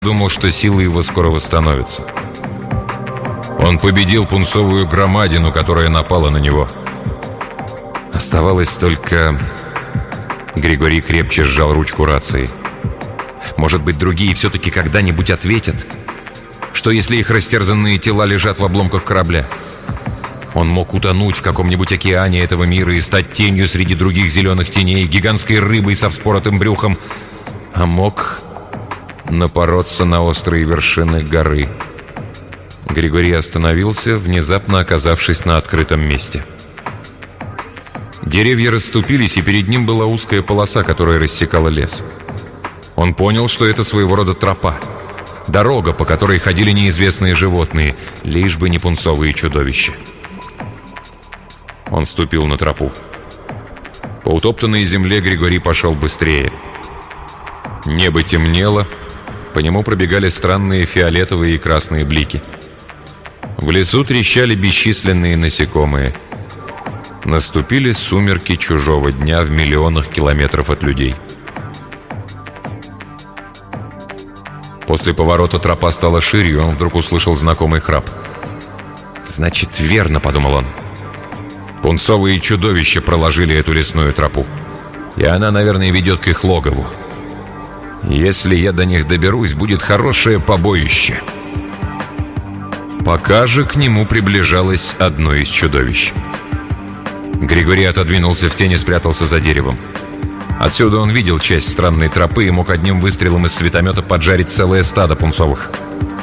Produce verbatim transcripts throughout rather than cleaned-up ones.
думал, что силы его скоро восстановятся. Он победил пунцовую громадину, которая напала на него. Оставалось только... Григорий крепче сжал ручку рации. Может быть, другие все-таки когда-нибудь ответят? Что, если их растерзанные тела лежат в обломках корабля? Он мог утонуть в каком-нибудь океане этого мира и стать тенью среди других зеленых теней, гигантской рыбой со вспоротым брюхом. А мог напороться на острые вершины горы. Григорий остановился, внезапно оказавшись на открытом месте. Деревья расступились, и перед ним была узкая полоса, которая рассекала лес. Он понял, что это своего рода тропа. Дорога, по которой ходили неизвестные животные, лишь бы не пунцовые чудовища. Он ступил на тропу. По утоптанной земле Григорий пошел быстрее. Небо темнело, по нему пробегали странные фиолетовые и красные блики. В лесу трещали бесчисленные насекомые. Наступили сумерки чужого дня в миллионах километров от людей. После поворота тропа стала шире, и он вдруг услышал знакомый храп. «Значит, верно», — подумал он. «Пунцовые чудовища проложили эту лесную тропу, и она, наверное, ведет к их логову. Если я до них доберусь, будет хорошее побоище». Пока же к нему приближалось одно из чудовищ. Григорий отодвинулся в тень и спрятался за деревом. Отсюда он видел часть странной тропы и мог одним выстрелом из светомета поджарить целое стадо пунцовых.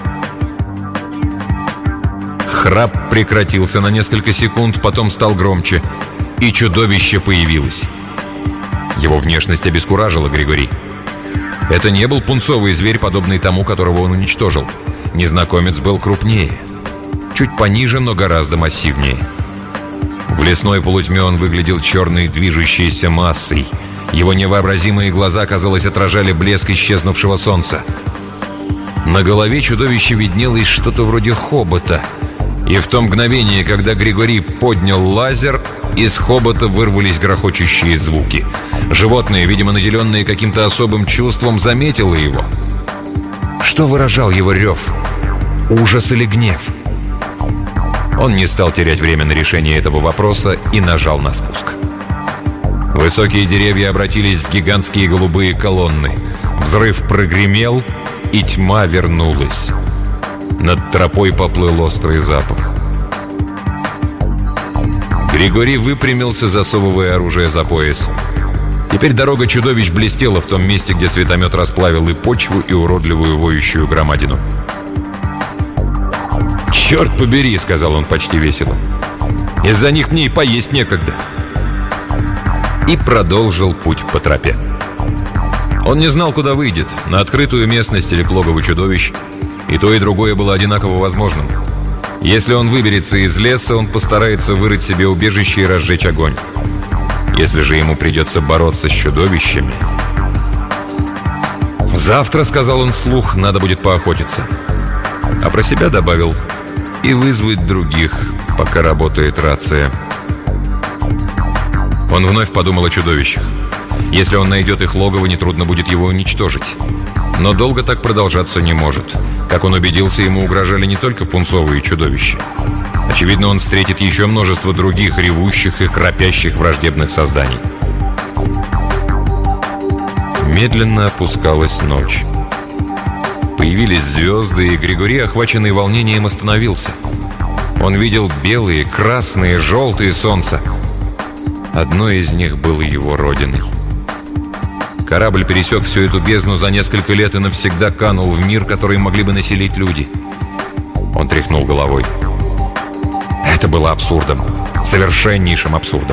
Храп прекратился на несколько секунд, потом стал громче, и чудовище появилось. Его внешность обескуражила Григорий. Это не был пунцовый зверь, подобный тому, которого он уничтожил. Незнакомец был крупнее, чуть пониже, но гораздо массивнее. В лесной полутьме он выглядел черной движущейся массой. Его невообразимые глаза, казалось, отражали блеск исчезнувшего солнца. На голове чудовища виднелось что-то вроде хобота. И в то мгновение, когда Григорий поднял лазер, из хобота вырвались грохочущие звуки. Животное, видимо, наделенное каким-то особым чувством, заметило его. Что выражал его рев? Ужас или гнев? Он не стал терять время на решение этого вопроса и нажал на спуск. Высокие деревья обратились в гигантские голубые колонны. Взрыв прогремел, и тьма вернулась. Над тропой поплыл острый запах. Григорий выпрямился, засовывая оружие за пояс. Теперь дорога чудовищ блестела в том месте, где светомет расплавил и почву, и уродливую воющую громадину. «Черт побери!» — сказал он почти весело. «Из-за них мне и поесть некогда!» И продолжил путь по тропе. Он не знал, куда выйдет, на открытую местность или к логову чудовищ. И то, и другое было одинаково возможным. Если он выберется из леса, он постарается вырыть себе убежище и разжечь огонь. Если же ему придется бороться с чудовищами... «Завтра, — сказал он вслух, — надо будет поохотиться». А про себя добавил: «И вызвать других, пока работает рация». Он вновь подумал о чудовищах. Если он найдет их логово, нетрудно будет его уничтожить. Но долго так продолжаться не может. Как он убедился, ему угрожали не только пунцовые чудовища. Очевидно, он встретит еще множество других ревущих и храпящих враждебных созданий. Медленно опускалась ночь. Появились звезды, и Григорий, охваченный волнением, остановился. Он видел белые, красные, желтые солнца. Одно из них было его родиной. Корабль пересек всю эту бездну за несколько лет и навсегда канул в мир, который могли бы населить люди. Он тряхнул головой. Это было абсурдом, совершеннейшим абсурдом.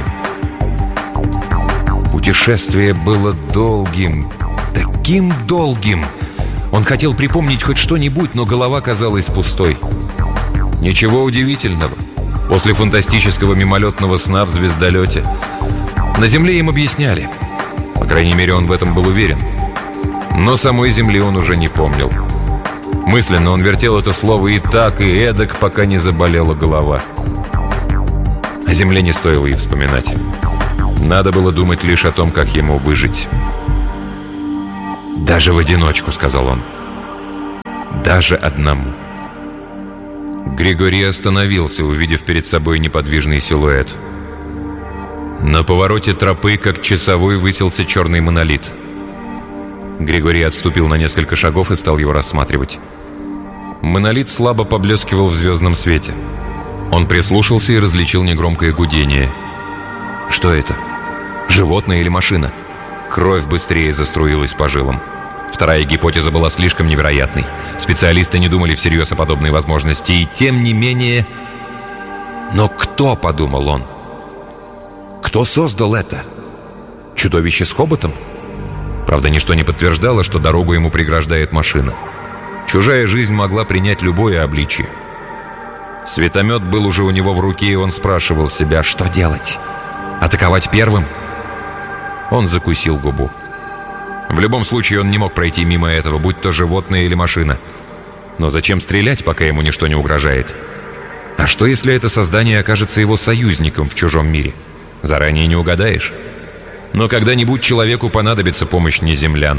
Путешествие было долгим, таким долгим. Он хотел припомнить хоть что-нибудь, но голова казалась пустой. Ничего удивительного. После фантастического мимолетного сна в звездолете на Земле им объясняли. По крайней мере, он в этом был уверен. Но самой Земли он уже не помнил. Мысленно он вертел это слово и так, и эдак, пока не заболела голова. О Земле не стоило и вспоминать. Надо было думать лишь о том, как ему выжить. «Даже в одиночку», — сказал он. Даже одному. Григорий остановился, увидев перед собой неподвижный силуэт. На повороте тропы, как часовой, высился черный монолит. Григорий отступил на несколько шагов и стал его рассматривать. Монолит слабо поблескивал в звездном свете. Он прислушался и различил негромкое гудение. Что это? Животное или машина? Кровь быстрее заструилась по жилам. Вторая гипотеза была слишком невероятной. Специалисты не думали всерьез о подобной возможности, и тем не менее... Но кто, подумал он? Кто создал это? Чудовище с хоботом? Правда, ничто не подтверждало, что дорогу ему преграждает машина. Чужая жизнь могла принять любое обличие. Светомет был уже у него в руке, и он спрашивал себя, что делать? Атаковать первым? Он закусил губу. В любом случае он не мог пройти мимо этого, будь то животное или машина. Но зачем стрелять, пока ему ничто не угрожает? А что, если это создание окажется его союзником в чужом мире? Заранее не угадаешь. Но когда-нибудь человеку понадобится помощь неземлян.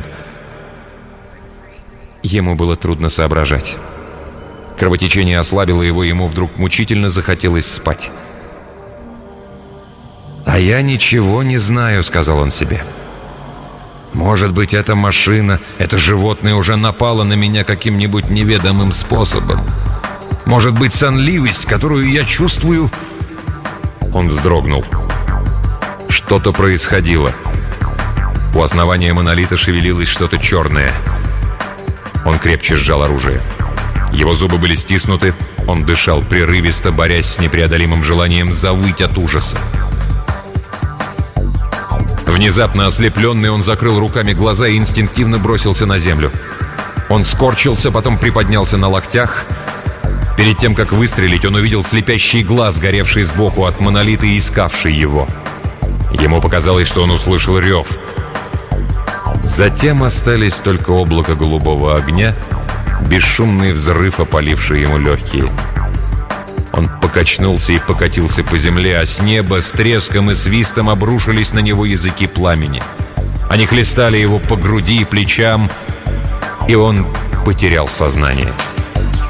Ему было трудно соображать. Кровотечение ослабило его, ему вдруг мучительно захотелось спать. «А я ничего не знаю», — сказал он себе. «Может быть, эта машина, это животное уже напало на меня каким-нибудь неведомым способом. Может быть, сонливость, которую я чувствую...» Он вздрогнул. Что-то происходило. У основания монолита шевелилось что-то черное. Он крепче сжал оружие. Его зубы были стиснуты. Он дышал прерывисто, борясь с непреодолимым желанием завыть от ужаса. Внезапно ослепленный, он закрыл руками глаза и инстинктивно бросился на землю. Он скорчился, потом приподнялся на локтях. Перед тем, как выстрелить, он увидел слепящий глаз, горевший сбоку от монолита и искавший его. Ему показалось, что он услышал рев. Затем остались только облако голубого огня, бесшумный взрыв, опаливший ему легкие. Он покачнулся и покатился по земле, а с неба с треском и свистом обрушились на него языки пламени. Они хлестали его по груди и плечам, и он потерял сознание.